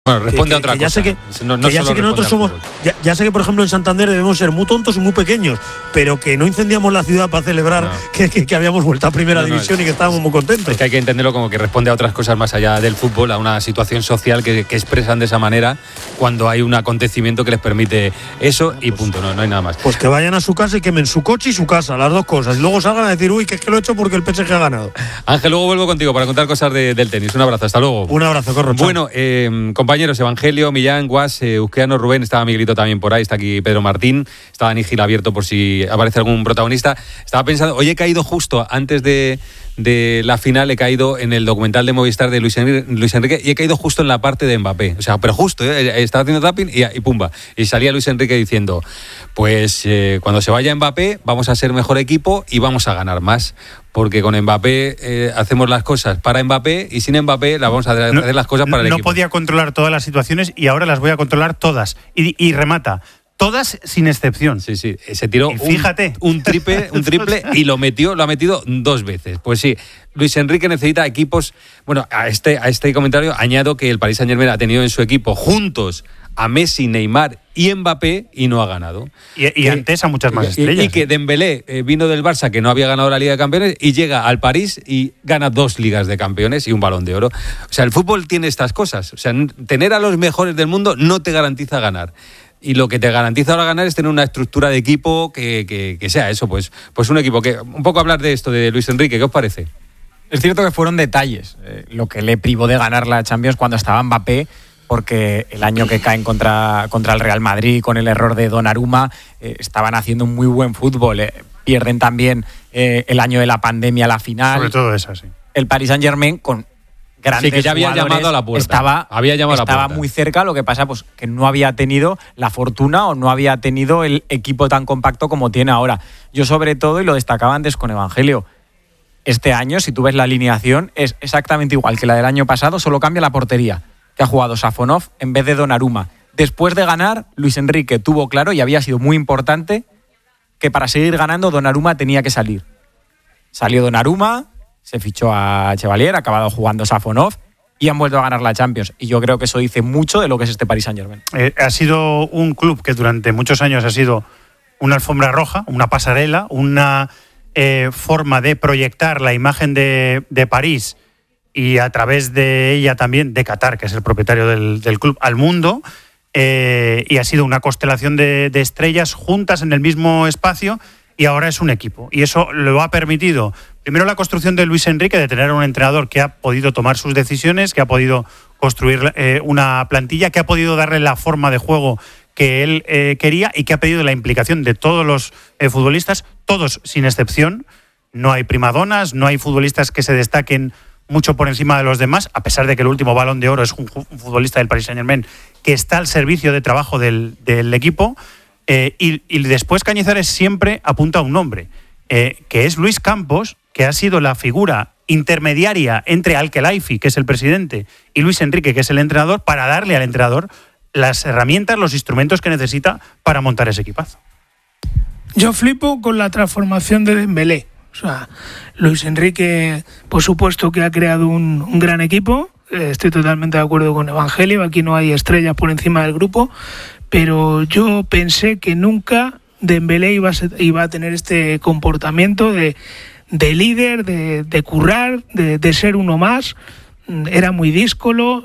Bueno, responde a otra cosa. Ya sé que nosotros somos. Ya sé que, por ejemplo, en Santander debemos ser muy tontos y muy pequeños, pero que no incendiamos la ciudad para celebrar que habíamos vuelto a Primera División y que estábamos muy contentos. Es que hay que entenderlo como que responde a otras cosas más allá del fútbol, a una situación social que expresan de esa manera cuando hay un acontecimiento que les permite eso y punto, no hay nada más. Pues que vayan a su casa y quemen su coche y su casa, las dos cosas, y luego salgan a decir, uy, que es que lo he hecho porque el PSG ha ganado. Ángel, luego vuelvo contigo para contar cosas del tenis. Un abrazo, hasta luego. Un abrazo, Corro. Bueno, compañeros, Evangelio, Millán, Guas, Uzquiano, Rubén, estaba Miguelito también por ahí, está aquí Pedro Martín, está Dani Gil abierto por si aparece algún protagonista. Estaba pensando, hoy he caído justo antes de la final, he caído en el documental de Movistar de Luis Enrique y he caído justo en la parte de Mbappé, o sea, pero justo, estaba haciendo tapping y pumba, y salía Luis Enrique diciendo, pues cuando se vaya Mbappé vamos a ser mejor equipo y vamos a ganar más, porque con Mbappé hacemos las cosas para Mbappé y sin Mbappé vamos a hacer las cosas para el equipo. No podía controlar todas las situaciones y ahora las voy a controlar todas, y remata. Todas sin excepción. Sí, se tiró fíjate. un triple y lo ha metido 2 veces. Pues sí, Luis Enrique necesita equipos. Bueno, a este comentario añado que el Paris Saint-Germain ha tenido en su equipo juntos a Messi, Neymar y Mbappé y no ha ganado. Y antes a muchas más estrellas. Y que Dembélé vino del Barça, que no había ganado la Liga de Campeones, y llega al París y gana 2 Ligas de Campeones y un Balón de Oro. O sea, el fútbol tiene estas cosas. O sea, tener a los mejores del mundo no te garantiza ganar. Y lo que te garantiza ahora ganar es tener una estructura de equipo que sea eso, pues un equipo que... Un poco hablar de esto de Luis Enrique, ¿qué os parece? Es cierto que fueron detalles lo que le privó de ganar la Champions cuando estaba Mbappé, porque el año que caen contra el Real Madrid con el error de Donnarumma estaban haciendo un muy buen fútbol. Pierden también el año de la pandemia la final. Sobre todo esa, sí. El Paris Saint-Germain con grandes que ya había llamado a la puerta. Estaba muy cerca, lo que pasa pues que no había tenido la fortuna o no había tenido el equipo tan compacto como tiene ahora. Yo sobre todo, y lo destacaba antes con Evangelio, este año, si tú ves la alineación, es exactamente igual que la del año pasado, solo cambia la portería, que ha jugado Safonov en vez de Donnarumma. Después de ganar, Luis Enrique tuvo claro, y había sido muy importante, que para seguir ganando Donnarumma tenía que salir. Salió Donnarumma, se fichó a Chevalier, ha acabado jugando Safonov y han vuelto a ganar la Champions. Y yo creo que eso dice mucho de lo que es este Paris Saint-Germain. Ha sido un club que durante muchos años ha sido una alfombra roja, una pasarela, una forma de proyectar la imagen de París y a través de ella también de Qatar, que es el propietario del club, al mundo. Y ha sido una constelación de estrellas juntas en el mismo espacio y ahora es un equipo. Y eso lo ha permitido, primero, la construcción de Luis Enrique, de tener un entrenador que ha podido tomar sus decisiones, que ha podido construir una plantilla, que ha podido darle la forma de juego que él quería y que ha pedido la implicación de todos los futbolistas, todos sin excepción. No hay primadonas, no hay futbolistas que se destaquen mucho por encima de los demás, a pesar de que el último Balón de Oro es un futbolista del Paris Saint-Germain que está al servicio de trabajo del equipo. Y después Cañizares siempre apunta a un nombre, que es Luis Campos, que ha sido la figura intermediaria entre Al-Khelaifi, que es el presidente, y Luis Enrique, que es el entrenador, para darle al entrenador las herramientas, los instrumentos que necesita para montar ese equipazo. Yo flipo con la transformación de Dembélé. O sea, Luis Enrique, por supuesto que ha creado un gran equipo. Estoy totalmente de acuerdo con Evangelio. Aquí no hay estrellas por encima del grupo. Pero yo pensé que nunca Dembélé iba a tener este comportamiento de líder, de currar, de ser uno más. Era muy díscolo,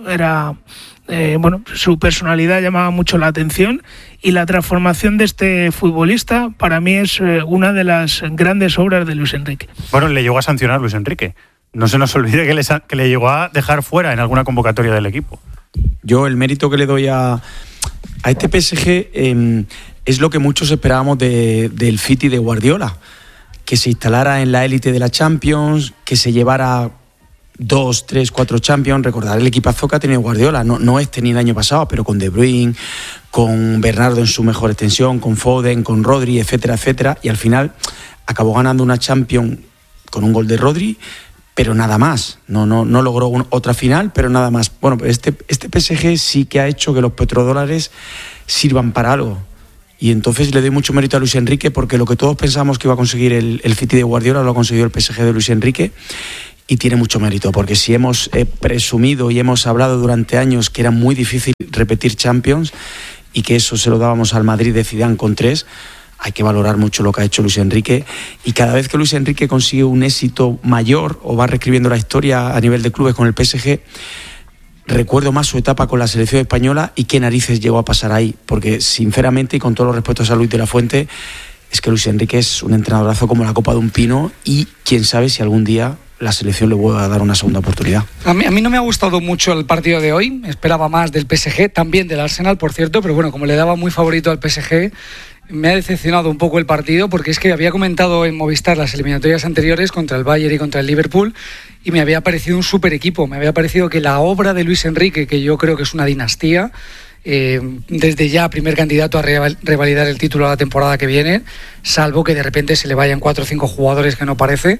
su personalidad llamaba mucho la atención, y la transformación de este futbolista para mí es una de las grandes obras de Luis Enrique. Bueno, le llegó a sancionar Luis Enrique. No se nos olvide que le llegó a dejar fuera en alguna convocatoria del equipo. Yo el mérito que le doy a este PSG es lo que muchos esperábamos del City de Guardiola, que se instalara en la élite de la Champions, que se llevara 2, 3, 4 Champions. Recordar el equipazo que ha tenido Guardiola, no este ni el año pasado, pero con De Bruyne, con Bernardo en su mejor extensión, con Foden, con Rodri, etcétera, etcétera, y al final acabó ganando una Champions con un gol de Rodri, pero nada más. No logró otra final, pero nada más. Bueno, este PSG sí que ha hecho que los petrodólares sirvan para algo. Y entonces le doy mucho mérito a Luis Enrique, porque lo que todos pensamos que iba a conseguir el City de Guardiola lo ha conseguido el PSG de Luis Enrique. y tiene mucho mérito, porque si hemos presumido y hemos hablado durante años que era muy difícil repetir Champions y que eso se lo dábamos al Madrid de Zidane con 3, hay que valorar mucho lo que ha hecho Luis Enrique, y cada vez que Luis Enrique consigue un éxito mayor o va reescribiendo la historia a nivel de clubes con el PSG, recuerdo más su etapa con la selección española y qué narices llegó a pasar ahí, porque sinceramente y con todos los respetos a Luis de la Fuente, es que Luis Enrique es un entrenadorazo como la copa de un pino, y quién sabe si algún día la selección le vuelve a dar una segunda oportunidad. A mí no me ha gustado mucho el partido de hoy, esperaba más del PSG, también del Arsenal, por cierto, pero bueno, como le daba muy favorito al PSG, me ha decepcionado un poco el partido, porque es que había comentado en Movistar las eliminatorias anteriores contra el Bayern y contra el Liverpool, y me había parecido un súper equipo, me había parecido que la obra de Luis Enrique, que yo creo que es una dinastía, desde ya primer candidato a revalidar el título a la temporada que viene, salvo que de repente se le vayan 4 o 5 jugadores que no parece,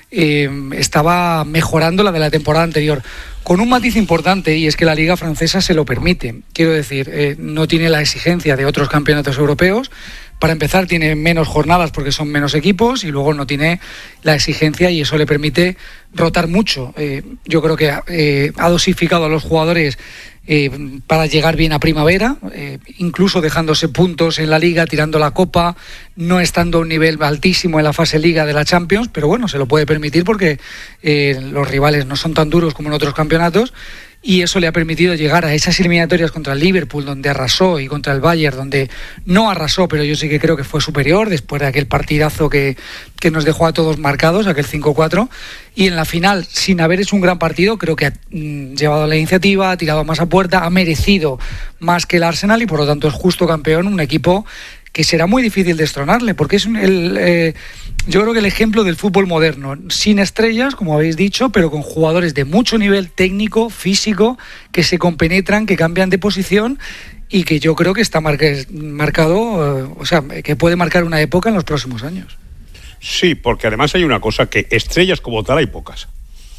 estaba mejorando la de la temporada anterior, con un matiz importante, y es que la Liga Francesa se lo permite. Quiero decir, no tiene la exigencia de otros campeonatos europeos. Para empezar, tiene menos jornadas porque son menos equipos, y luego no tiene la exigencia, y eso le permite rotar mucho. Yo creo que ha dosificado a los jugadores para llegar bien a primavera, incluso dejándose puntos en la Liga, tirando la Copa, no estando a un nivel altísimo en la fase Liga de la Champions, pero bueno, se lo puede permitir porque los rivales no son tan duros como en otros campeonatos, y eso le ha permitido llegar a esas eliminatorias contra el Liverpool, donde arrasó, y contra el Bayern, donde no arrasó, pero yo sí que creo que fue superior después de aquel partidazo que nos dejó a todos marcados, aquel 5-4, y en la final, sin haber hecho un gran partido, creo que ha llevado la iniciativa, ha tirado más a puerta, ha merecido más que el Arsenal, y por lo tanto es justo campeón, un equipo que será muy difícil destronarle, porque es yo creo que el ejemplo del fútbol moderno, sin estrellas, como habéis dicho, pero con jugadores de mucho nivel técnico, físico, que se compenetran, que cambian de posición, y que yo creo que está marcado, o sea, que puede marcar una época en los próximos años. Sí, porque además hay una cosa, que estrellas como tal hay pocas.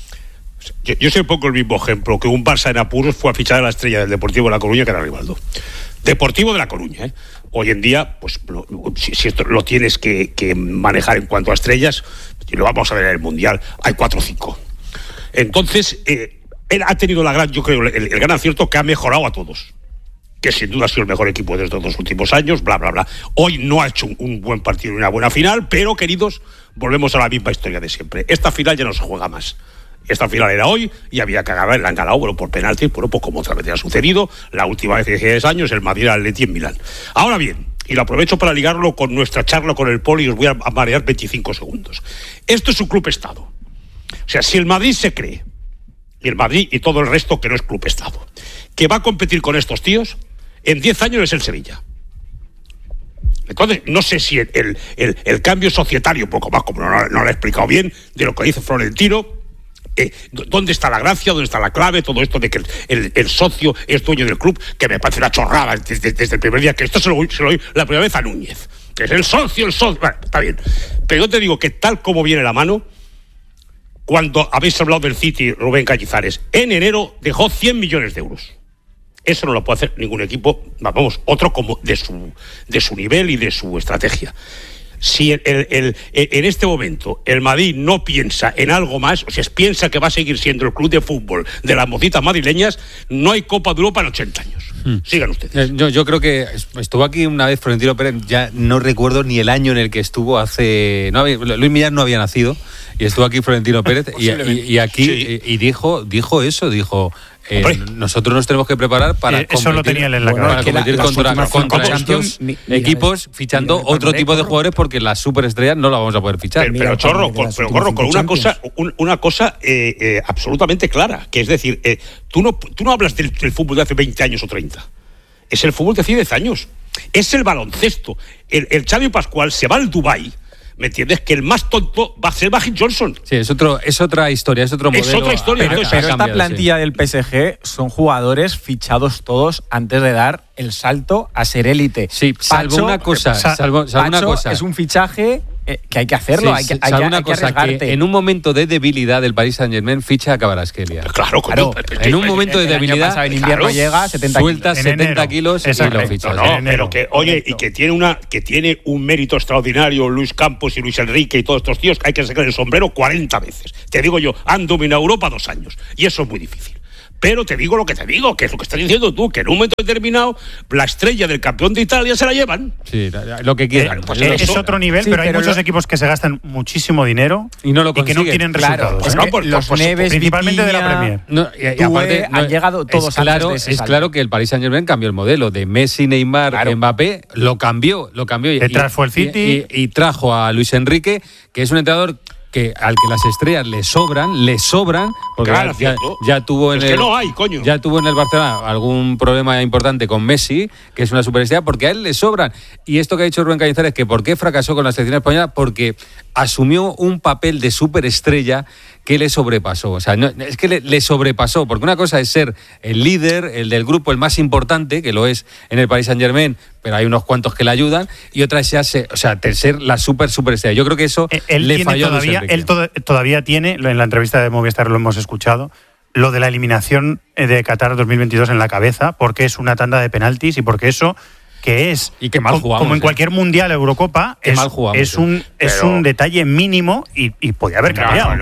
Yo sé un poco el mismo ejemplo, que un Barça en apuros fue a fichar a la estrella del Deportivo de La Coruña, que era Rivaldo. Deportivo de La Coruña, ¿eh? Hoy en día, pues si esto lo tienes que manejar en cuanto a estrellas, y lo vamos a ver en el Mundial, hay 4 o 5. Entonces, él ha tenido yo creo, el gran acierto, que ha mejorado a todos, que sin duda ha sido el mejor equipo de estos 2 últimos años, bla, bla, bla. Hoy no ha hecho un buen partido y una buena final, pero, queridos, volvemos a la misma historia de siempre. Esta final ya no se juega más. Esta final era hoy y había que agarrar, la han ganado, bueno, por penalti, bueno, pues como otra vez ha sucedido, la última vez hace 10 años, el Madrid al Atleti en Milán. Ahora bien, y lo aprovecho para ligarlo con nuestra charla con el Poli, y os voy a marear 25 segundos. Esto es un club-estado. O sea, si el Madrid se cree, y el Madrid y todo el resto que no es club-estado, que va a competir con estos tíos, en 10 años es el Sevilla. Entonces, no sé si el cambio societario, poco más, como no lo he explicado bien, de lo que dice Florentino, ¿dónde está la gracia? ¿Dónde está la clave? Todo esto de que el socio es dueño del club, que me parece una chorrada desde el primer día, que esto se lo oí la primera vez a Núñez, que es el socio. Bueno, está bien. Pero yo te digo que tal como viene la mano, cuando habéis hablado del City, Rubén Cañizares, en enero dejó 100 millones de euros. Eso no lo puede hacer ningún equipo, vamos, otro como de su nivel y de su estrategia. Si en este momento el Madrid no piensa en algo más, o sea, piensa que va a seguir siendo el club de fútbol de las mocitas madrileñas, no hay Copa de Europa en 80 años. Sigan ustedes. Yo creo que estuvo aquí una vez Florentino Pérez, ya no recuerdo ni el año en el que estuvo Luis Millán no había nacido, y estuvo aquí Florentino Pérez y aquí sí. Y dijo eso, nosotros nos tenemos que preparar para eso lo tenía él en la cabeza. Competir contra estos equipos, fichando otro tipo de jugadores, porque las superestrellas no las vamos a poder fichar. Pero Chorro, con una cosa absolutamente clara, que es decir, tú no hablas del fútbol de hace 20 años o 30. Es el fútbol de hace 10 años. Es el baloncesto. El Xavi Pascual se va al Dubái, ¿me entiendes? Que el más tonto va a ser Magic Johnson. Sí, es otra historia, es otro modelo. Es otra historia. Pero esta plantilla del PSG son jugadores fichados todos antes de dar el salto a ser élite. Sí, salvo una cosa. Es un fichaje que hay que hacerlo, hay que arriesgarte. Que en un momento de debilidad del Paris Saint-Germain ficha a Kvaratskhelia. Claro. En un momento de debilidad, en invierno llega 70 suelta 70 kilos y lo fichas. Pero que, oye, y que tiene un mérito extraordinario Luis Campos y Luis Enrique y todos estos tíos que hay que sacar el sombrero 40 veces. Te digo yo, han dominado Europa 2 años y eso es muy difícil. Pero te digo lo que te digo, que es lo que estás diciendo tú, que en un momento determinado la estrella del campeón de Italia se la llevan. Sí, lo que quieran. Pues es otro nivel, pero hay muchos equipos que se gastan muchísimo dinero y que no tienen resultados. Los Neves, principalmente de la Premier. Y aparte, han llegado todos es claro que el Paris Saint-Germain cambió el modelo de Messi, Neymar, Mbappé, lo cambió. Detrás fue el City. Y trajo a Luis Enrique, que es un entrenador al que las estrellas le sobran, porque claro, ya tuvo en ya tuvo en el Barcelona algún problema importante con Messi, que es una superestrella, porque a él le sobran. Y esto que ha dicho Rubén Cañizares, que por qué fracasó con la selección española, porque asumió un papel de superestrella que le sobrepasó. O sea, es que le sobrepasó, porque una cosa es ser el líder, el del grupo, el más importante, que lo es en el Paris Saint-Germain, pero hay unos cuantos que le ayudan, y otra es ser la superestrella. Yo creo que eso le falló a Luis Enrique. Él todavía tiene, en la entrevista de Movistar lo hemos escuchado, lo de la eliminación de Qatar 2022 en la cabeza, porque es una tanda de penaltis y porque eso que es, y que mal jugamos, como en cualquier mundial, Eurocopa, es un detalle mínimo y podía haber cambiado.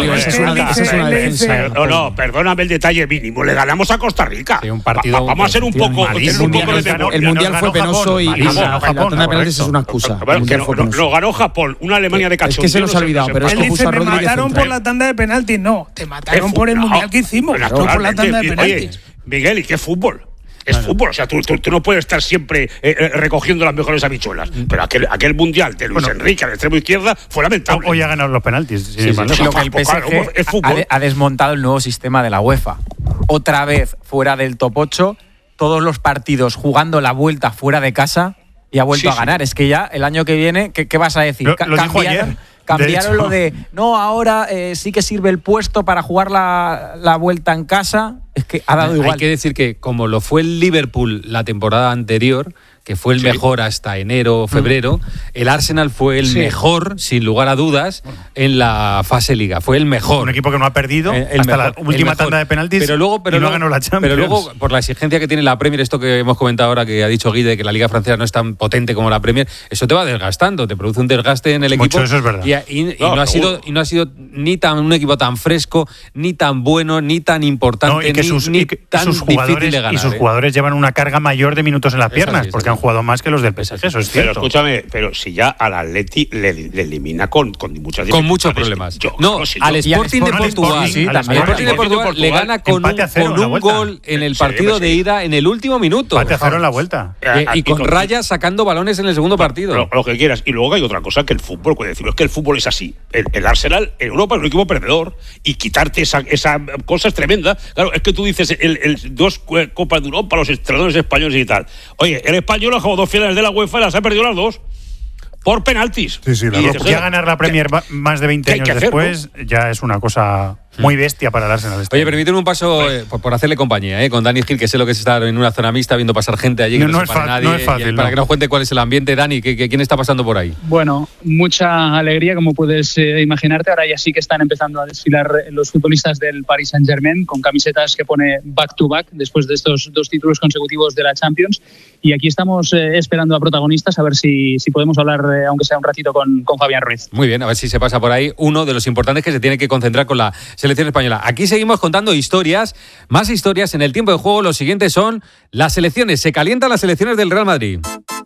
Perdóname el detalle mínimo. Le ganamos a Costa Rica. Sí, un partido vamos a ser un poco de memoria. El mundial fue penoso y la tanda de penaltis es una excusa. Lo ganó Japón, una Alemania de cachondeo. Es que se nos ha olvidado, pero es que me mataron por la tanda de penaltis. No, te mataron por el mundial que hicimos, no por la tanda de penaltis. Miguel, ¿y qué fútbol? Es fútbol, o sea, tú no puedes estar siempre recogiendo las mejores habichuelas. Pero aquel mundial de Luis Enrique al extremo izquierda fue lamentable. Hoy ha ganado los penaltis. Lo que el PSG ha desmontado el nuevo sistema de la UEFA. Otra vez fuera del top 8, todos los partidos jugando la vuelta fuera de casa y ha vuelto a ganar. Es que ya el año que viene, ¿qué vas a decir? Lo dijo ayer. Cambiaron lo de, ahora sí que sirve el puesto para jugar la vuelta en casa. Es que ha dado igual. Hay que decir que como lo fue el Liverpool la temporada anterior, que fue el mejor hasta enero o febrero, el Arsenal fue el mejor, sin lugar a dudas, en la fase Liga. Fue el mejor. Un equipo que no ha perdido hasta la última tanda de penaltis y no ganó la Champions. Pero luego, por la exigencia que tiene la Premier, esto que hemos comentado ahora, que ha dicho Guide, que la Liga Francesa no es tan potente como la Premier, eso te va desgastando, te produce un desgaste en el equipo. Mucho, eso es verdad. Y no ha sido ni un equipo tan fresco, ni tan bueno, ni tan importante, ni tan difícil de ganar. Y sus jugadores llevan una carga mayor de minutos en las piernas, porque han jugado más que los del PSG, eso es cierto. Pero escúchame, si ya al Atleti le elimina con muchas dificultades. Con muchos problemas. Al Sporting de Portugal, le gana con un gol en el partido de ida en el último minuto. Empate a 0 en la vuelta. Y con Raya sacando balones en el segundo partido. Lo que quieras. Y luego hay otra cosa que el fútbol, puede decirlo, es que el fútbol es así. El Arsenal en Europa es un equipo perdedor y quitarte esa cosa es tremenda. Claro, es que tú dices el 2 Copas de Europa, los entrenadores españoles y tal. Oye, el español ha jugado 2 finales de la UEFA y las ha perdido las 2 por penaltis. Sí, ya ganar la Premier más de 20 años después ya es una cosa muy bestia para el Arsenal. Oye, permíteme un paso por hacerle compañía con Dani Gil, que sé lo que es estar en una zona mixta viendo pasar gente allí que no se para nadie. No es fácil. Para que nos cuente cuál es el ambiente. Dani, ¿quién está pasando por ahí? Bueno, mucha alegría, como puedes imaginarte. Ahora ya sí que están empezando a desfilar los futbolistas del Paris Saint-Germain con camisetas que pone back to back después de estos 2 títulos consecutivos de la Champions. Y aquí estamos esperando a protagonistas a ver si podemos hablar, aunque sea un ratito, con Fabián Ruiz. Muy bien, a ver si se pasa por ahí uno de los importantes que se tiene que concentrar con la selección española. Aquí seguimos contando historias, más historias en el tiempo de juego. Los siguientes son las selecciones. Se calientan las selecciones del Real Madrid.